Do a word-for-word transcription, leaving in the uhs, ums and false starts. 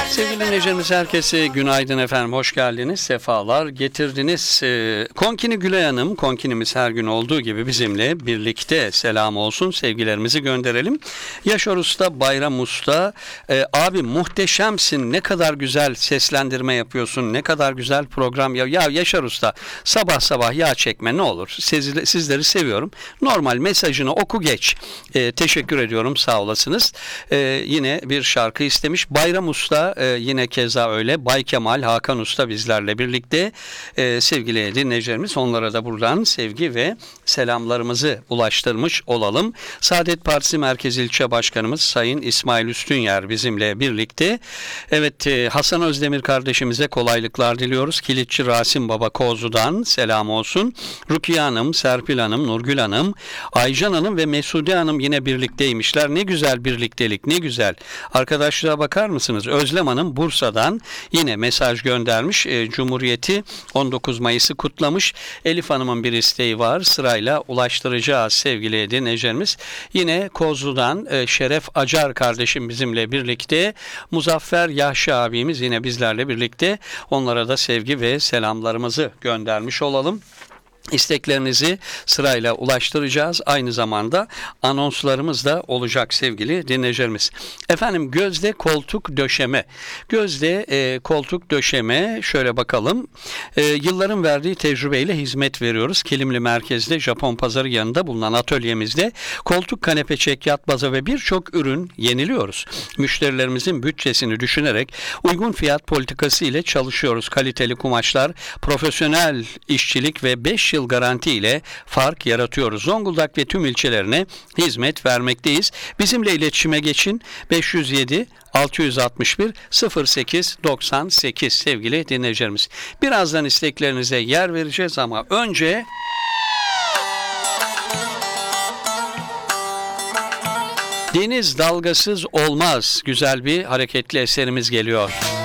Sevgili dinleyicilerimiz, herkese günaydın efendim. Hoş geldiniz, sefalar getirdiniz. Ee, Konkini Gülay Hanım, konkinimiz her gün olduğu gibi bizimle birlikte. Selam olsun, sevgilerimizi gönderelim. Yaşar Usta, Bayram Usta, e, abi muhteşemsin, ne kadar güzel seslendirme yapıyorsun, ne kadar güzel program. Ya, ya Yaşar Usta, sabah sabah yağ çekme ne olur. Siz, sizleri seviyorum. Normal mesajını oku geç. E, teşekkür ediyorum, sağ olasınız. E, yine bir şarkı istemiş. Bayram Usta, e, yine keza öyle. Bay Kemal, Hakan Usta bizlerle birlikte. Ee, sevgili dinleyicilerimiz, onlara da buradan sevgi ve selamlarımızı ulaştırmış olalım. Saadet Partisi Merkez İlçe Başkanımız Sayın İsmail Üstünyer bizimle birlikte. Evet, e, Hasan Özdemir kardeşimize kolaylıklar diliyoruz. Kilitçi Rasim Baba Kozlu'dan selam olsun. Rukiye Hanım, Serpil Hanım, Nurgül Hanım, Aycan Hanım ve Mesude Hanım yine birlikteymişler. Ne güzel birliktelik, ne güzel. Arkadaşlığa bakar mısınız? Özlem Hanım Bursa'dan yine mesaj göndermiş. E, Cumhuriyeti on dokuz Mayıs'ı kutlamış. Elif Hanım'ın bir isteği var. Sırayla ulaştıracağız sevgili dinleyicilerimiz. Yine Kozlu'dan e, Şeref Acar kardeşim bizimle birlikte. Muzaffer Yahşi abimiz yine bizlerle birlikte. Onlara da sevgi ve selamlarımızı göndermiş olalım. İsteklerinizi sırayla ulaştıracağız. Aynı zamanda anonslarımız da olacak sevgili dinleyicilerimiz. Efendim, gözde koltuk döşeme. Gözde e, koltuk döşeme, şöyle bakalım. E, yılların verdiği tecrübeyle hizmet veriyoruz. Kilimli Merkez'de, Japon Pazarı yanında bulunan atölyemizde koltuk, kanepe, çekyat, baza ve birçok ürün yeniliyoruz. Müşterilerimizin bütçesini düşünerek uygun fiyat politikası ile çalışıyoruz. Kaliteli kumaşlar, profesyonel işçilik ve beş yıl garanti ile fark yaratıyoruz. Zonguldak ve tüm ilçelerine hizmet vermekteyiz. Bizimle iletişime geçin. beş yüz yedi altı yüz altmış bir sıfır sekiz doksan sekiz sevgili dinleyicilerimiz. Birazdan isteklerinize yer vereceğiz ama önce deniz dalgasız olmaz. Güzel bir hareketli eserimiz geliyor.